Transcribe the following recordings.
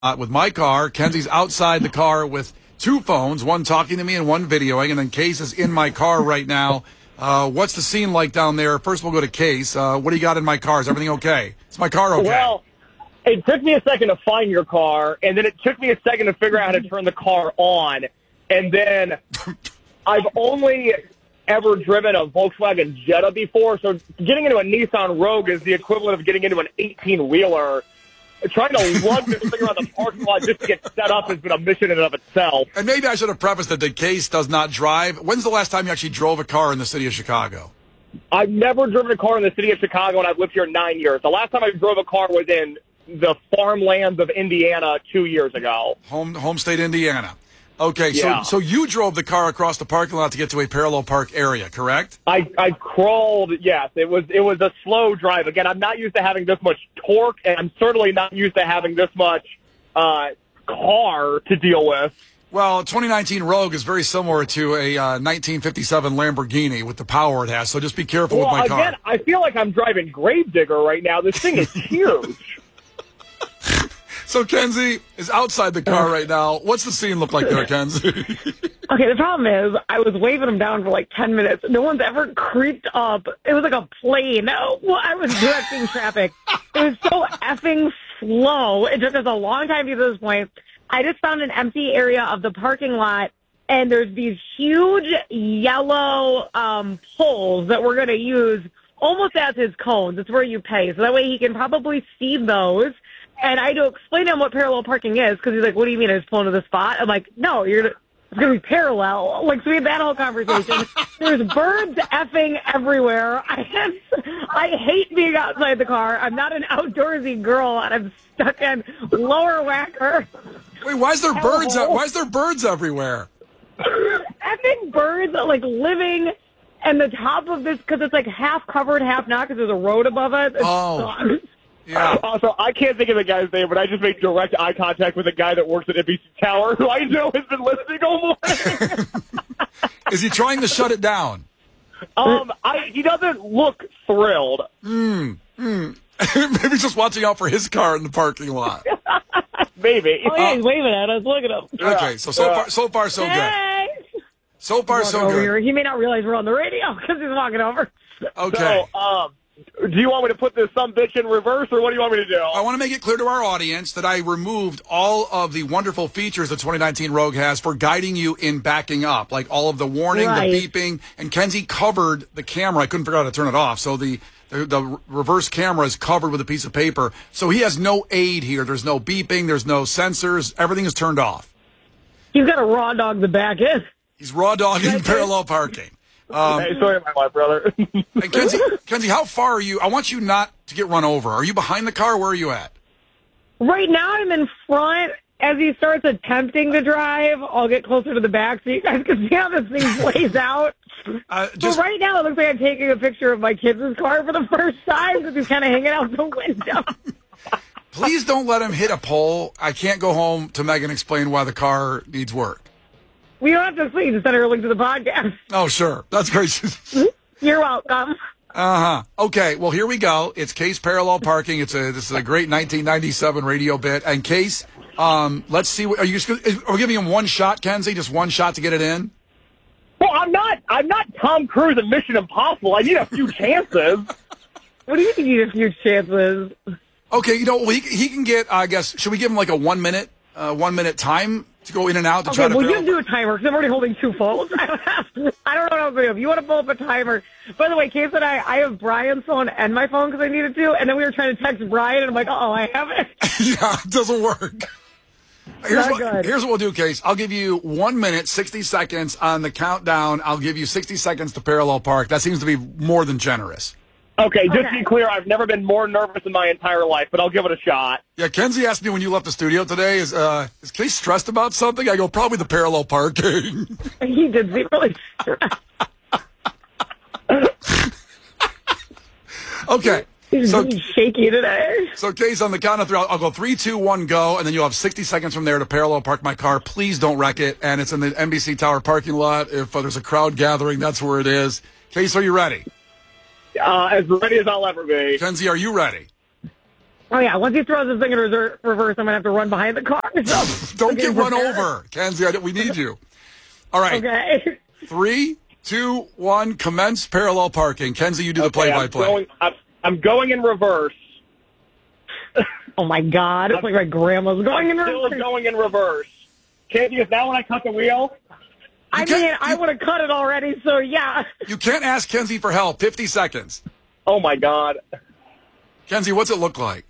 with my car. Kenzie's outside the car with two phones, one talking to me and one videoing, and then Case is in my car right now. What's the scene like down there? First, we'll go to Case. What do you got in my car? Is everything okay? Is my car okay? Well, it took me a second to find your car, and then it took me a second to figure out how to turn the car on. And then I've only ever driven a Volkswagen Jetta before, so getting into a Nissan Rogue is the equivalent of getting into an 18-wheeler. Trying to lug this thing around the parking lot just to get set up has been a mission in and of itself. And maybe I should have prefaced that the Case does not drive. When's the last time you actually drove a car in the city of Chicago? I've never driven a car in the city of Chicago, and I've lived here 9 years. The last time I drove a car was in the farmlands of Indiana 2 years ago. Home state Indiana. Okay, Yeah. so you drove the car across the parking lot to get to a parallel park area, correct? I crawled, yes. It was a slow drive. Again, I'm not used to having this much torque, and I'm certainly not used to having this much car to deal with. Well, 2019 Rogue is very similar to a 1957 Lamborghini with the power it has, so just be careful with my car. Again, I feel like I'm driving Gravedigger right now. This thing is huge. So Kenzie is outside the car right now. What's the scene look like there, Kenzie? Okay, the problem is I was waving them down for like 10 minutes. No one's ever creeped up. It was like a plane. Well, I was directing traffic. It was so effing slow. It took us a long time to get to this point. I just found an empty area of the parking lot, and there's these huge yellow poles that we're going to use almost as his cones. It's where you pay. So that way he can probably see those. And I had to explain to him what parallel parking is, because he's like, what do you mean I just pull into the spot? I'm like, no, it's going to be parallel. Like, so we had that whole conversation. There's birds effing everywhere. I hate being outside the car. I'm not an outdoorsy girl, and I'm stuck in Lower Wacker. Wait, why is there birds? Why is there birds everywhere? Effing birds, like, living in the top of this, because it's like half covered, half not, because there's a road above it. It's Yeah. Also, I can't think of the guy's name, but I just made direct eye contact with a guy that works at NBC Tower who I know has been listening all morning. Is he trying to shut it down? He doesn't look thrilled. Maybe he's just watching out for his car in the parking lot. Maybe. Oh, yeah, he's waving at us. Look at him. Okay, so far, so good. Hey! So far, so Over good. here. He may not realize we're on the radio because he's walking over. Okay. So, do you want me to put this sumbitch in reverse, or what do you want me to do? I want to make it clear to our audience that I removed all of the wonderful features the 2019 Rogue has for guiding you in backing up, like all of the warning, Right. the beeping, and Kenzie covered the camera. I couldn't figure out how to turn it off, so the reverse camera is covered with a piece of paper. So he has no aid here. There's no beeping. There's no sensors. Everything is turned off. He's got a raw dog the back end. He's raw dogging parallel parking. Hey, sorry about my brother. And Kenzie, how far are you? I want you not to get run over. Are you behind the car? Where are you at? Right now I'm in front. As he starts attempting to drive, I'll get closer to the back so you guys can see how this thing plays out. So right now it looks like I'm taking a picture of my kid's car for the first time because he's kind of hanging out the window. Please don't let him hit a pole. I can't go home to Megan and explain why the car needs work. We don't have to see. Just send her a link to the podcast. Oh, sure. That's great. You're welcome. Uh-huh. Okay, well, here we go. It's Case Parallel Parking. This is a great 1997 radio bit. And Case, let's see. Are we giving him one shot, Kenzie? Just one shot to get it in? Well, I'm not Tom Cruise in Mission Impossible. I need a few chances. What do you think you need a few chances? Okay, he can get, I guess, should we give him like a 1 minute time to go in and out to try to well, you do a timer because I'm already holding two phones. I don't know what I'm going to do. If you want to pull up a timer. By the way, Case and I have Brian's phone and my phone because I needed to, and then we were trying to text Brian, and I'm like, I haven't. Yeah, it doesn't work. Here's what we'll do, Case. I'll give you 1 minute, 60 seconds on the countdown. I'll give you 60 seconds to parallel park. That seems to be more than generous. Okay, just to be clear, I've never been more nervous in my entire life, but I'll give it a shot. Yeah, Kenzie asked me when you left the studio today, is Case stressed about something? I go, probably the parallel parking. He did seem really stressed. Okay. He's really shaky today. So, Case, on the count of three, I'll go 3, 2, 1, go, and then you'll have 60 seconds from there to parallel park my car. Please don't wreck it, and it's in the NBC Tower parking lot. If there's a crowd gathering, that's where it is. Case, are you ready? As ready as I'll ever be. Kenzie, are you ready? Oh, yeah. Once he throws his thing in reverse, I'm going to have to run behind the car. So Don't get run over, Kenzie. We need you. All right. Okay. 3, 2, 1. Commence parallel parking. Kenzie, you do the play-by-play. I'm going in reverse. Oh, my God. It's like my grandma's going in Still reverse. going in reverse. Kenzie, is that when I cut the wheel? I would have cut it already, so yeah. You can't ask Kenzie for help. 50 seconds. Oh, my God. Kenzie, what's it look like?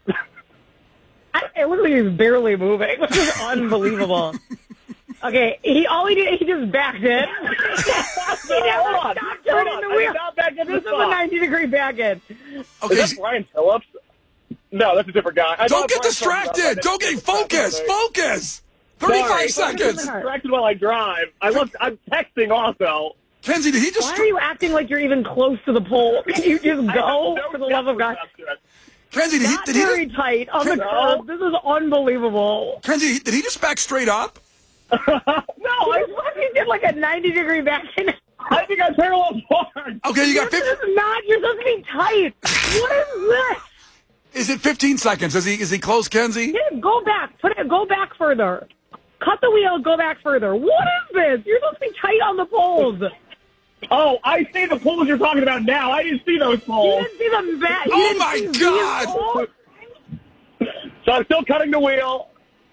It looks like he's barely moving, which is unbelievable. Okay, he just backed in. He never stopped turning the wheel. This is a 90-degree back in. Okay. Is that Brian Phillips? No, that's a different guy. Don't get distracted. Don't get focus. Focus. 35 seconds. I'm distracted while I drive. I'm texting also. Kenzie, did he just... Why are you acting like you're even close to the pole? Can you just go, for the love of God? Kenzie, did he very tight on the curb. This is unbelievable. Kenzie, did he just back straight up? No, I thought he did like a 90-degree back in. I think I parallel parked. Okay, you got 50. This is not. You're supposed to be tight. What is this? Is it 15 seconds? Is he close, Kenzie? Yeah, go back. Go back further. Cut the wheel. Go back further. What is this? You're supposed to be tight on the poles. Oh, I see the poles you're talking about now. I didn't see those poles. You didn't see them back. Oh, my God. So I'm still cutting the wheel.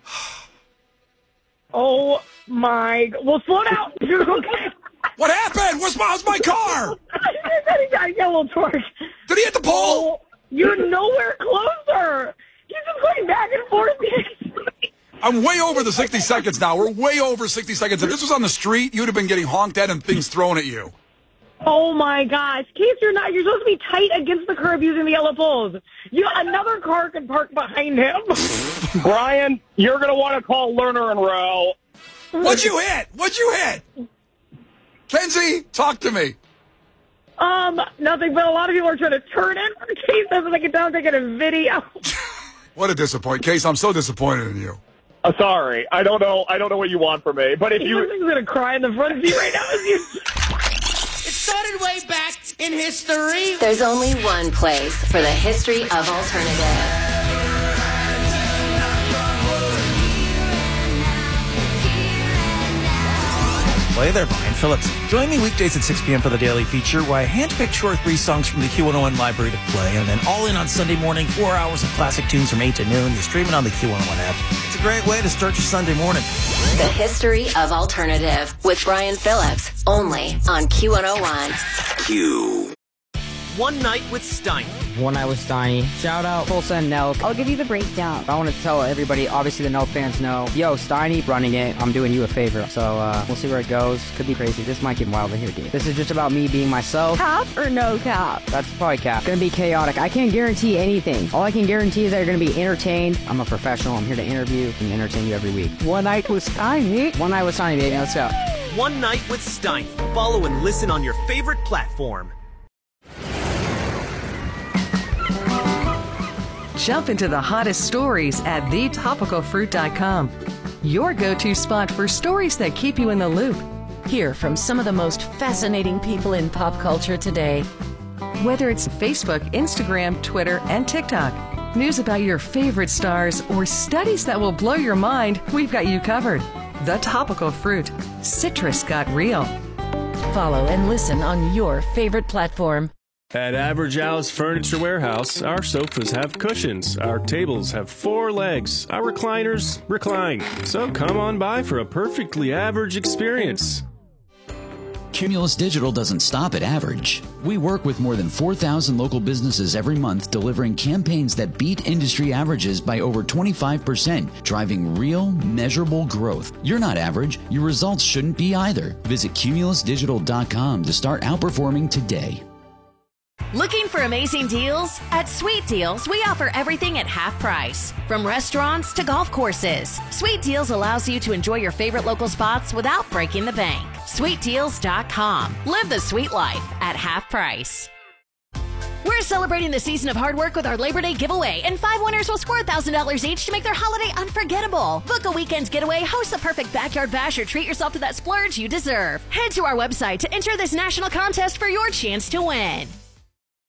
Oh, my. Well, slow down. Okay. What happened? How's my car? He got yellow torque. Did he hit the pole? Oh, you're nowhere closer. He's just going back and forth. I'm way over the 60 seconds now. We're way over 60 seconds. If this was on the street, you'd have been getting honked at and things thrown at you. Oh, my gosh. Case you're not. You're supposed to be tight against the curb using the yellow poles. Another car could park behind him. Brian, you're going to want to call Lerner and Rowe. What'd you hit? Kenzie, talk to me. Nothing, but a lot of people are trying to turn in for Case so they can down taking a video. What a disappointment. Case, I'm so disappointed in you. Sorry. I don't know what you want from me. But if He's going to cry in the front seat right now. It started way back in history. There's only one place for the history of alternative. Well, hey there, Brian Phillips. Join me weekdays at 6 p.m. for the Daily Feature, where I handpick 2 or 3 songs from the Q101 library to play, and then all in on Sunday morning, 4 hours of classic tunes from 8 to noon. You stream it on the Q101 app. It's a great way to start your Sunday morning. The history of alternative with Brian Phillips, only on Q101. Q. One Night with Steiny. One Night with Steiny. Shout out Tulsa and Nelk. I'll give you the breakdown. I want to tell everybody, obviously the Nelk fans know, yo, Steiny running it. I'm doing you a favor. So we'll see where it goes. Could be crazy. This might get wild in here, dude. This is just about me being myself. Cap or no cap? That's probably cap. It's gonna be chaotic. I can't guarantee anything. All I can guarantee is that you're gonna be entertained. I'm a professional. I'm here to interview and entertain you every week. One Night with Steiny. One Night with Steiny, baby. Let's go. One Night with Steiny. Follow and listen on your favorite platform. Jump into the hottest stories at thetopicalfruit.com. Your go-to spot for stories that keep you in the loop. Hear from some of the most fascinating people in pop culture today. Whether it's Facebook, Instagram, Twitter, and TikTok, news about your favorite stars, or studies that will blow your mind, we've got you covered. The Topical Fruit. Citrus got real. Follow and listen on your favorite platform. At Average House Furniture Warehouse, our sofas have cushions, our tables have 4 legs, our recliners recline. So come on by for a perfectly average experience. Cumulus Digital doesn't stop at average. We work with more than 4,000 local businesses every month, delivering campaigns that beat industry averages by over 25%, driving real, measurable growth. You're not average. Your results shouldn't be either. Visit cumulusdigital.com to start outperforming today. Looking for amazing deals? At Sweet Deals, we offer everything at half price. From restaurants to golf courses, Sweet Deals allows you to enjoy your favorite local spots without breaking the bank. SweetDeals.com. Live the sweet life at half price. We're celebrating the season of hard work with our Labor Day giveaway, and 5 winners will score $1,000 each to make their holiday unforgettable. Book a weekend getaway, host the perfect backyard bash, or treat yourself to that splurge you deserve. Head to our website to enter this national contest for your chance to win.